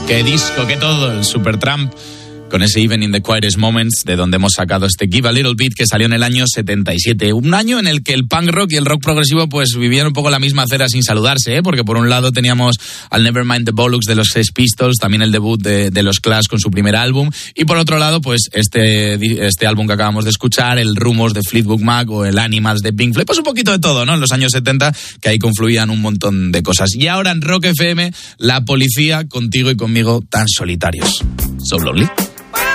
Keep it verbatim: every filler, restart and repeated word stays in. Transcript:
Qué disco, qué todo, el Supertramp, con ese Even in the Quietest Moments, de donde hemos sacado este Give a Little Bit, que salió en el año setenta y siete. Un año en el que el punk rock y el rock progresivo pues vivían un poco la misma acera sin saludarse, ¿eh? Porque por un lado teníamos al Nevermind the Bollocks de los Sex Pistols, también el debut de, de los Clash con su primer álbum, y por otro lado pues este, este álbum que acabamos de escuchar, el Rumors de Fleetwood Mac o el Animals de Pink Floyd, pues un poquito de todo, ¿no? En los años setenta, que ahí confluían un montón de cosas. Y ahora en Rock F M, La Policía, contigo y conmigo tan solitarios. So lonely.